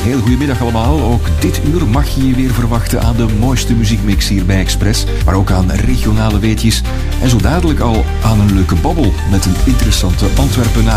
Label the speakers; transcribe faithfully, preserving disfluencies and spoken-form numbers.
Speaker 1: hele goede middag allemaal. Ook dit uur mag je je weer verwachten aan de mooiste muziekmix hier bij Express. Maar ook aan regionale weetjes. En zo dadelijk al aan een leuke babbel met een interessante Antwerpenaar.